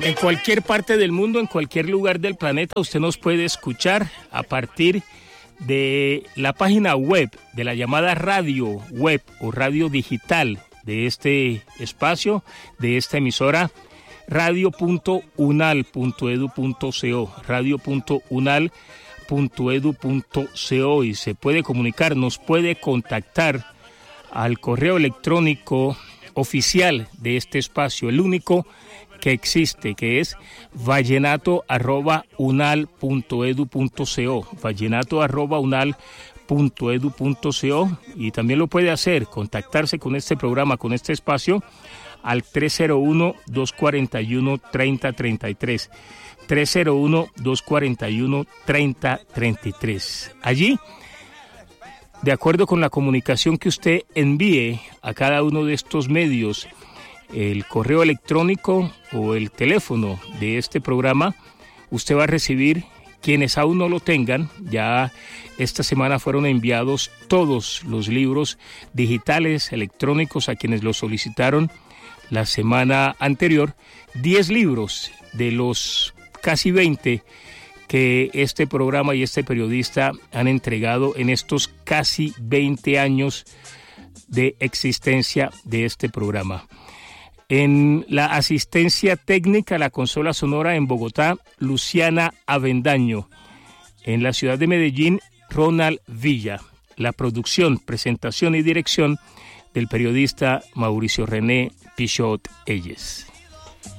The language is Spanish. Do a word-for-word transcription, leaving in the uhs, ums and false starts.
En cualquier parte del mundo, en cualquier lugar del planeta, usted nos puede escuchar a partir de la página web, de la llamada radio web o radio digital de este espacio, de esta emisora, radio punto unal punto edu punto co, radio punto unal punto edu punto co, y se puede comunicar, nos puede contactar al correo electrónico oficial de este espacio, el único que existe, que es vallenato arroba unal punto edu punto co, vallenato arroba unal punto edu punto co, y también lo puede hacer, contactarse con este programa, con este espacio, al tres cero uno, dos cuatro uno, tres cero tres tres, tres cero uno, dos cuatro uno, tres cero tres tres. Allí, de acuerdo con la comunicación que usted envíe a cada uno de estos medios, el correo electrónico o el teléfono de este programa, usted va a recibir, quienes aún no lo tengan, ya esta semana fueron enviados todos los libros digitales, electrónicos, a quienes lo solicitaron la semana anterior, diez libros de los casi veinte que este programa y este periodista han entregado en estos casi veinte años de existencia de este programa. En la asistencia técnica, la consola sonora en Bogotá, Luciana Avendaño. En la ciudad de Medellín, Ronald Villa. La producción, presentación y dirección del periodista Mauricio René Pichot Elles.